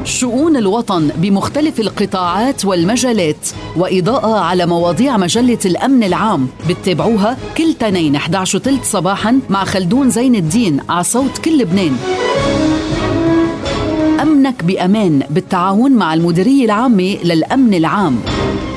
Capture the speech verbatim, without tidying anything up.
شؤون الوطن بمختلف القطاعات والمجالات، وإضاءة على مواضيع مجلة الأمن العام. بتتابعوها كل تنين إحدى عشر وثلث صباحاً مع خلدون زين الدين على صوت كل لبنان. أمنك بأمان بالتعاون مع المديرية العامة للأمن العام.